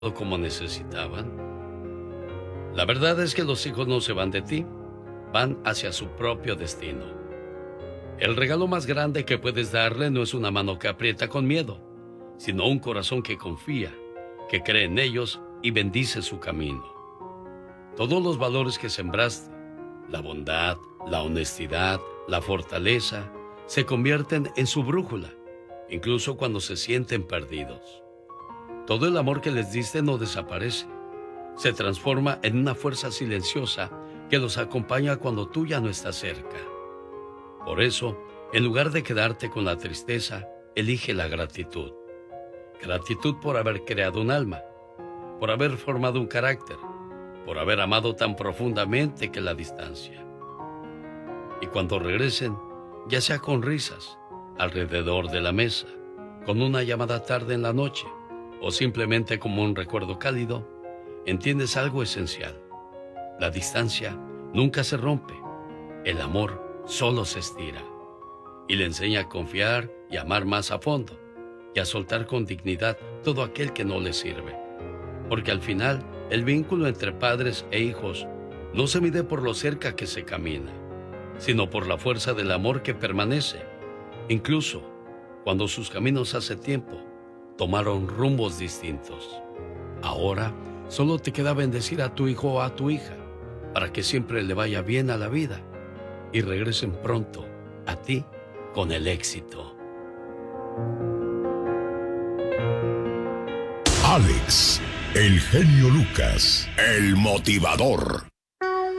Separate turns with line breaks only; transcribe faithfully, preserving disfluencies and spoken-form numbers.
como necesitaban? La verdad es que los hijos no se van de ti, van hacia su propio destino. El regalo más grande que puedes darle no es una mano que aprieta con miedo, sino un corazón que confía, que cree en ellos y bendice su camino. Todos los valores que sembraste, la bondad, la honestidad, la fortaleza, se convierten en su brújula, incluso cuando se sienten perdidos. Todo el amor que les diste no desaparece, se transforma en una fuerza silenciosa que los acompaña cuando tú ya no estás cerca. Por eso, en lugar de quedarte con la tristeza, elige la gratitud. Gratitud por haber creado un alma, por haber formado un carácter, por haber amado tan profundamente que la distancia. Y cuando regresen, ya sea con risas, alrededor de la mesa, con una llamada tarde en la noche, o simplemente como un recuerdo cálido, entiendes algo esencial. La distancia nunca se rompe, el amor solo se estira, y le enseña a confiar y amar más a fondo, y a soltar con dignidad todo aquel que no le sirve. Porque al final, el vínculo entre padres e hijos no se mide por lo cerca que se camina, sino por la fuerza del amor que permanece, incluso cuando sus caminos hace tiempo tomaron rumbos distintos. Ahora solo te queda bendecir a tu hijo o a tu hija para que siempre le vaya bien a la vida y regresen pronto a ti con el éxito.
Alex, el genio Lucas, el motivador.